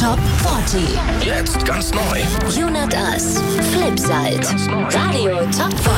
Top 40. Jetzt ganz neu. You Not Us. Flipside. Ganz neu. Radio Top 40.